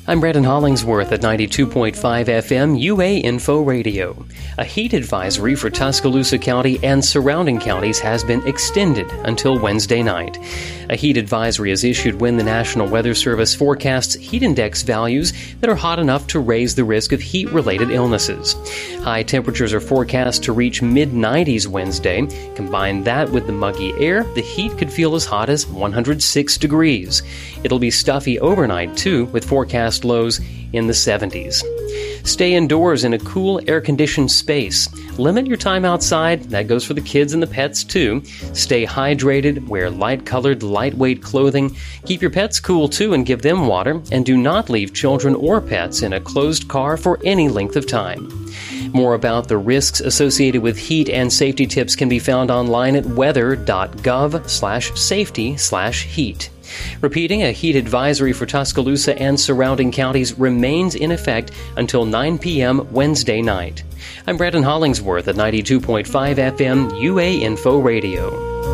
I'm Brandon Hollingsworth at 92.5 FM UA Info Radio. A heat advisory for Tuscaloosa County and surrounding counties has been extended until Wednesday night. A heat advisory is issued when the National Weather Service forecasts heat index values that are hot enough to raise the risk of heat-related illnesses. High temperatures are forecast to reach mid-90s Wednesday. Combine that with the muggy air, the heat could feel as hot as 106 degrees. It'll be stuffy overnight, too, with forecast lows in the 70s. Stay indoors in a cool, air-conditioned space. Limit your time outside. That goes for the kids and the pets, too. Stay hydrated. Wear light-colored, lightweight clothing. Keep your pets cool, too, and give them water. And do not leave children or pets in a closed car for any length of time. More about the risks associated with heat and safety tips can be found online at weather.gov/safety/heat. Repeating, a heat advisory for Tuscaloosa and surrounding counties remains in effect until 9 p.m. Wednesday night. I'm Brandon Hollingsworth at 92.5 FM UA Info Radio.